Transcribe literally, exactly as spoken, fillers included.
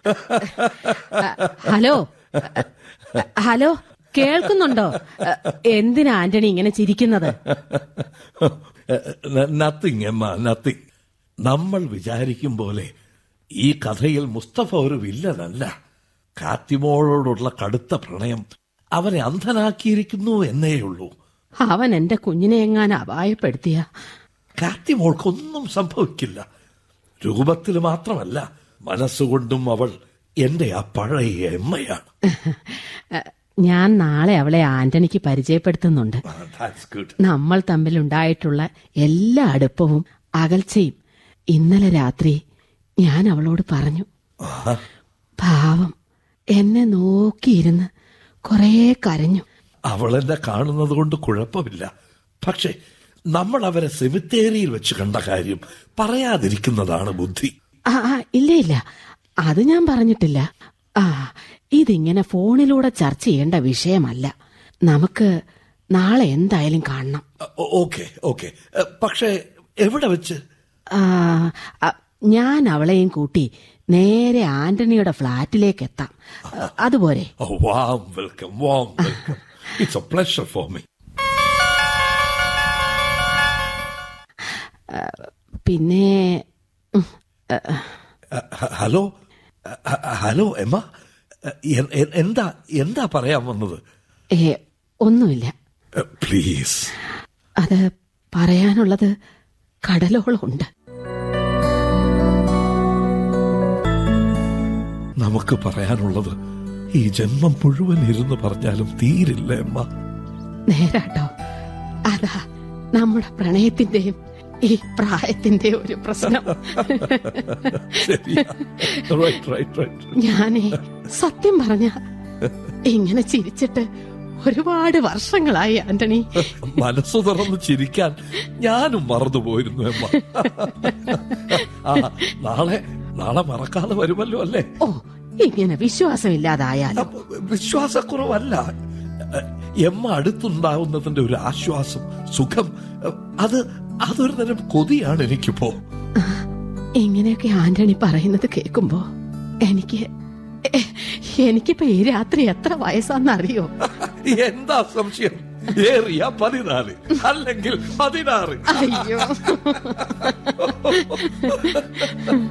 Hello hello, കേൾക്കുന്നുണ്ടോ? എന്തിനാ ആന്റണി ഇങ്ങനെ ചിരിക്കുന്നത്? Nothing Emma, nothing. നമ്മൾ വിചാരിക്കും പോലെ ഈ കഥയിൽ മുസ്തഫ ഒരു വില്ലനല്ല. കാത്തിമോളോടുള്ള കടുത്ത പ്രണയം അവനെ അന്ധനാക്കിയിരിക്കുന്നു എന്നേയുള്ളൂ. അവൻ എന്റെ കുഞ്ഞിനെ എങ്ങാൻ അപായപ്പെടുത്തിയ കാത്തിമോൾക്കൊന്നും സംഭവിക്കില്ല. രൂപത്തിൽ മാത്രമല്ല, മനസ്സുകൊണ്ടും അവൾ എന്റെ ആ പഴയ എമ്മയാണ്. ഞാൻ നാളെ അവളെ ആന്റണിക്ക് പരിചയപ്പെടുത്തുന്നുണ്ട്. നമ്മൾ തമ്മിലുണ്ടായിട്ടുള്ള എല്ലാ അടുപ്പവും അകൽച്ചയും ഇന്നലെ രാത്രി ഞാൻ അവളോട് പറഞ്ഞു. പാവം എന്നെ നോക്കിയിരുന്ന് കൊറേ കരഞ്ഞു. അവളെന്നെ കാണുന്നത് കൊണ്ട് കുഴപ്പമില്ല. പക്ഷെ നമ്മൾ അവരെ സെമിത്തേരിയിൽ വെച്ച് കണ്ട കാര്യം പറയാതിരിക്കുന്നതാണ് ബുദ്ധി. ആ ഇല്ല ഇല്ല, അത് ഞാൻ പറഞ്ഞിട്ടില്ല. ആ ഇതിങ്ങനെ ഫോണിലൂടെ ചർച്ച ചെയ്യേണ്ട വിഷയമല്ല. നമുക്ക് നാളെ എന്തായാലും കാണണം. ഓക്കെ ഓക്കെ, പക്ഷെ എവിടെ വെച്ച്? ഞാൻ അവളെയും കൂട്ടി നേരെ ആന്റണിയുടെ ഫ്ളാറ്റിലേക്ക് എത്താം. അതുപോലെ? Warm welcome, warm welcome. It's A pleasure for me. പിന്നെ ഹലോ ഹലോ എമ്മ, എന്താ എന്താ പറയാൻ വന്നത്? ഏ ഒന്നുമില്ല. പ്ലീസ്. അത് പറയാനുള്ളത് കടലോളമുണ്ട്. നമുക്ക് പറയാനുള്ളത് ഈ ജന്മം മുഴുവൻ ഇരുന്ന് പറഞ്ഞാലും തീരില്ല എമ്മ. നേരാട്ടോ. അതാ നമ്മുടെ പ്രണയത്തിന്റെയും ഈ പ്രായത്തിന്റെ ഒരു പ്രശ്നം. ഞാനേ സത്യം പറഞ്ഞ ഇങ്ങനെ ചിരിച്ചിട്ട് ഒരുപാട് വർഷങ്ങളായി ആന്റണി. മനസ്സു തുറന്ന് ചിരിക്കാൻ ഞാനും മറന്നുപോയിരുന്നു എമ്മ. നാളെ നാളെ മറക്കാതെ വരുമല്ലോ അല്ലേ? ഓ, ഇങ്ങനെ വിശ്വാസമില്ലാതായാലും. വിശ്വാസക്കുറവല്ല, എമ്മ അടുത്തുണ്ടാവുന്നതിന്റെ ഒരു ആശ്വാസം, സുഖം, അത് അതൊരു തരം കൊതിയാണ് എനിക്കിപ്പോ. ഇങ്ങനെയൊക്കെ ആന്റണി പറയുന്നത് കേൾക്കുമ്പോ എനിക്ക് എനിക്കിപ്പോ ഈ രാത്രി എത്ര വയസ്സാന്നറിയോ? എന്താ സംശയം? ഏറിയ പതിനാല്, അല്ലെങ്കിൽ പതിനാറ്. അയ്യോ.